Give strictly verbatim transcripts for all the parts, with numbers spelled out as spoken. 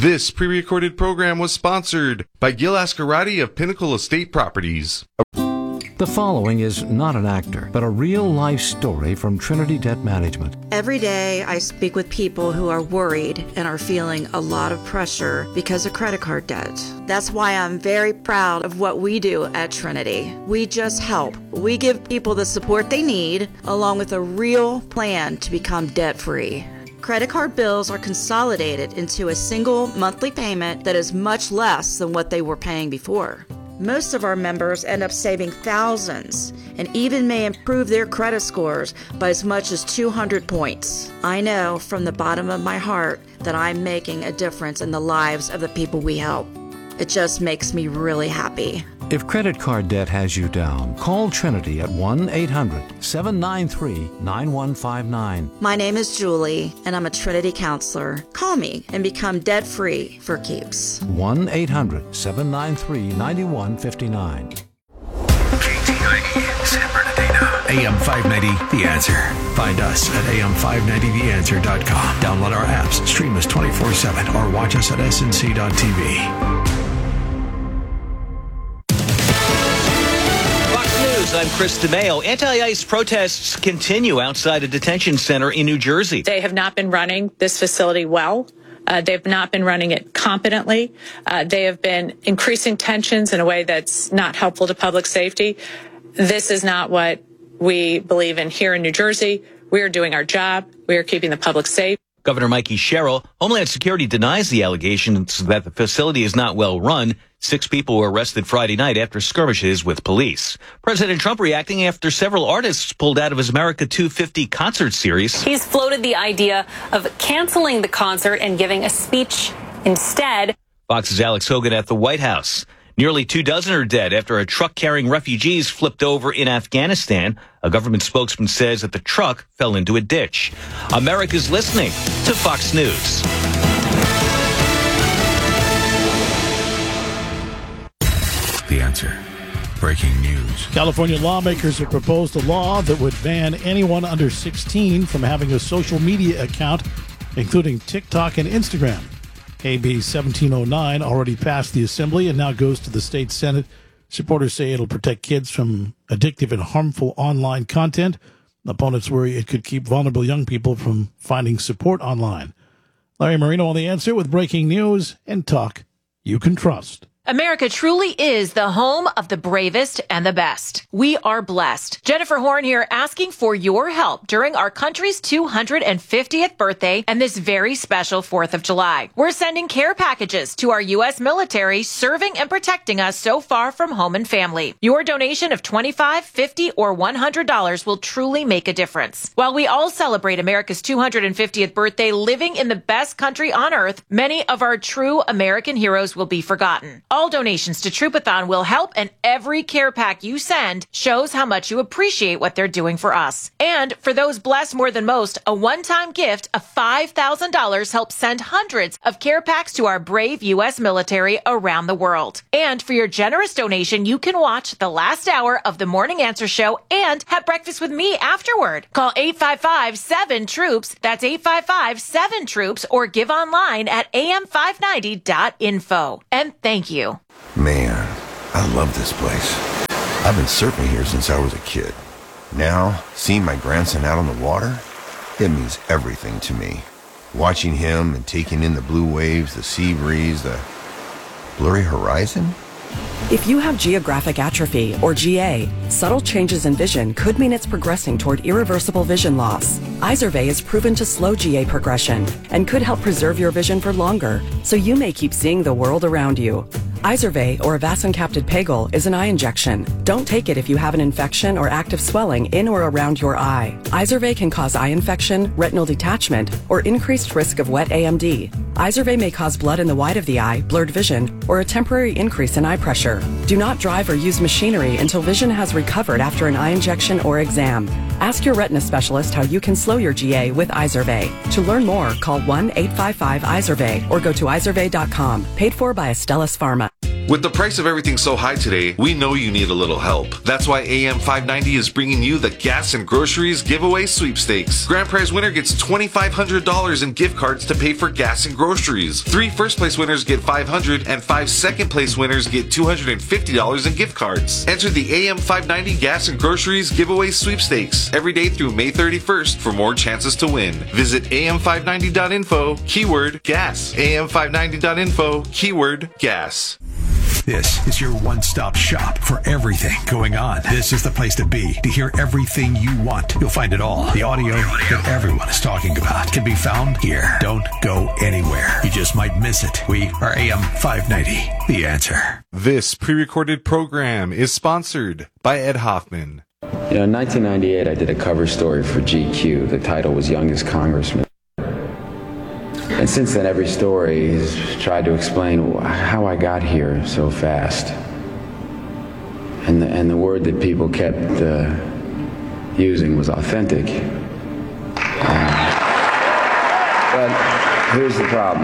This pre-recorded program was sponsored by Gil Ascarati of Pinnacle Estate Properties. The following is not an actor, but a real-life story from Trinity Debt Management. Every day I speak with people who are worried and are feeling a lot of pressure because of credit card debt. That's why I'm very proud of what we do at Trinity. We just help. We give people the support they need, along with a real plan to become debt-free. Credit card bills are consolidated into a single monthly payment that is much less than what they were paying before. Most of our members end up saving thousands and even may improve their credit scores by as much as two hundred points. I know from the bottom of my heart that I'm making a difference in the lives of the people we help. It just makes me really happy. If credit card debt has you down, call Trinity at one eight hundred seven nine three nine one five nine. My name is Julie, and I'm a Trinity counselor. Call me and become debt-free for keeps. one eight hundred seven nine three nine one five nine. K T I E, San Bernardino. A M five ninety, The Answer. Find us at A M five ninety the answer dot com. Download our apps, stream us twenty-four seven, or watch us at S N C dot T V. I'm Chris DeMeo. Anti-ICE protests continue outside a detention center in New Jersey. They have not been running this facility well. Uh, they've not been running it competently. Uh, they have been increasing tensions in a way that's not helpful to public safety. This is not what we believe in here in New Jersey. We are doing our job. We are keeping the public safe. Governor Mikey Sherrill, Homeland Security denies the allegations that the facility is not well run. Six people were arrested Friday night after skirmishes with police. President Trump reacting after several artists pulled out of his America two fifty concert series. He's floated the idea of canceling the concert and giving a speech instead. Fox's Alex Hogan at the White House. Nearly two dozen are dead after a truck carrying refugees flipped over in Afghanistan. A government spokesman says that the truck fell into a ditch. America's listening to Fox News. The Answer. Breaking news. California lawmakers have proposed a law that would ban anyone under sixteen from having a social media account, including TikTok and Instagram. A B seventeen oh nine already passed the Assembly and now goes to the state Senate. Supporters say it'll protect kids from addictive and harmful online content. Opponents worry it could keep vulnerable young people from finding support online. Larry Marino on The Answer with breaking news and talk you can trust. America truly is the home of the bravest and the best. We are blessed. Jennifer Horn here asking for your help during our country's two hundred fiftieth birthday and this very special fourth of July. We're sending care packages to our U S military serving and protecting us so far from home and family. Your donation of twenty-five dollars, fifty dollars, or one hundred dollars will truly make a difference. While we all celebrate America's two hundred fiftieth birthday living in the best country on earth, many of our true American heroes will be forgotten. All donations to Troopathon will help, and every care pack you send shows how much you appreciate what they're doing for us. And for those blessed more than most, a one-time gift of five thousand dollars helps send hundreds of care packs to our brave U S military around the world. And for your generous donation, you can watch the last hour of the Morning Answer Show and have breakfast with me afterward. Call eight five five, seven, troops. That's eight five five, seven, troops, or give online at A M five ninety dot info. And thank you. Man, I love this place. I've been surfing here since I was a kid. Now, seeing my grandson out on the water, it means everything to me. Watching him and taking in the blue waves, the sea breeze, the blurry horizon. If you have geographic atrophy, or G A, subtle changes in vision could mean it's progressing toward irreversible vision loss. Izervay is proven to slow G A progression and could help preserve your vision for longer, so you may keep seeing the world around you. Izervay, or avacincaptad pegol, is an eye injection. Don't take it if you have an infection or active swelling in or around your eye. Izervay can cause eye infection, retinal detachment, or increased risk of wet A M D. Izervay may cause blood in the white of the eye, blurred vision, or a temporary increase in eye pressure. Do not drive or use machinery until vision has recovered after an eye injection or exam. Ask your retina specialist how you can slow your G A with Izervay. To learn more, call one eight five five Izervay or go to izervay dot com. Paid for by Astellas Pharma. With the price of everything so high today, we know you need a little help. That's why A M five ninety is bringing you the Gas and Groceries Giveaway Sweepstakes. Grand prize winner gets twenty-five hundred dollars in gift cards to pay for gas and groceries. Three first place winners get five hundred dollars and five second place winners get two hundred fifty dollars in gift cards. Enter the A M five ninety Gas and Groceries Giveaway Sweepstakes every day through May thirty-first for more chances to win. Visit A M five ninety dot info, keyword gas. A M five ninety dot info, keyword gas. This is your one-stop shop for everything going on. This is the place to be to hear everything you want. You'll find it all. The audio that everyone is talking about can be found here. Don't go anywhere. You just might miss it. We are A M five ninety, The Answer. This pre-recorded program is sponsored by Ed Hoffman. You know, in nineteen ninety-eight, I did a cover story for G Q. The title was Youngest Congressman. And since then, every story has tried to explain how I got here so fast. And the, and the word that people kept uh, using was authentic. Uh, but here's the problem.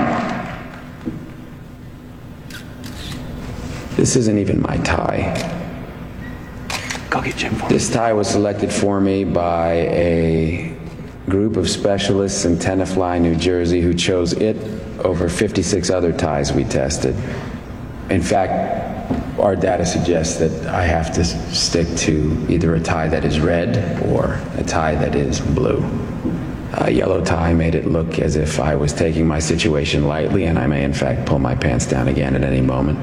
This isn't even my tie. Go get Jim. This tie was selected for me by a group of specialists in Tenafly, New Jersey, who chose it over fifty-six other ties we tested. In fact, our data suggests that I have to stick to either a tie that is red or a tie that is blue. A yellow tie made it look as if I was taking my situation lightly, and I may in fact pull my pants down again at any moment.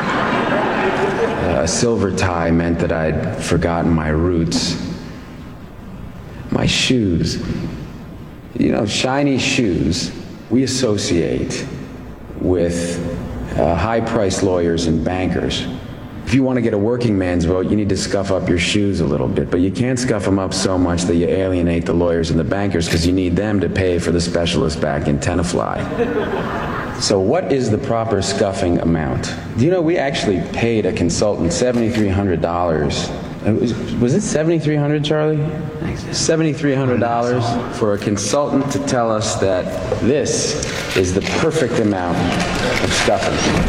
A silver tie meant that I'd forgotten my roots. My shoes. You know, shiny shoes we associate with uh, high-priced lawyers and bankers. If you want to get a working man's vote, you need to scuff up your shoes a little bit, but you can't scuff them up so much that you alienate the lawyers and the bankers, because you need them to pay for the specialists back in Tenafly. So what is the proper scuffing amount? Do you know we actually paid a consultant seven thousand three hundred dollars. Was, was it seven thousand three hundred dollars, Charlie? seven thousand three hundred dollars for a consultant to tell us that this is the perfect amount of scuffing.